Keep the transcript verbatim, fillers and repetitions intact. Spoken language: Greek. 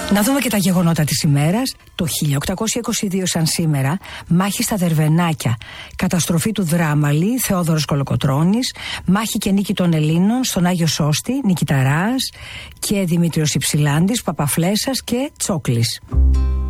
Να δούμε και τα γεγονότα της ημέρας. Το χίλια οκτακόσια είκοσι δύο σαν σήμερα, μάχη στα Δερβενάκια, καταστροφή του Δράμαλη, Θεόδωρος Κολοκοτρώνης, μάχη και νίκη των Ελλήνων στον Άγιο Σώστη, Νικηταράς και Δημήτριος Υψηλάντης, Παπαφλέσας και Τσόκλης.